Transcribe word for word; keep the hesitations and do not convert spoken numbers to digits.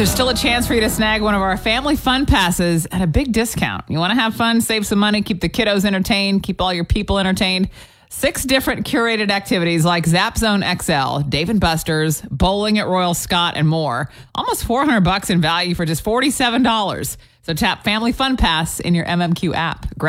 There's still a chance for you to snag one of our family fun passes at a big discount. You want to have fun, save some money, keep the kiddos entertained, keep all your people entertained. Six different curated activities like Zap Zone X L, Dave and Buster's, bowling at Royal Scott, and more. Almost four hundred bucks in value for just forty-seven dollars. So tap Family Fun Pass in your M M Q app. Grab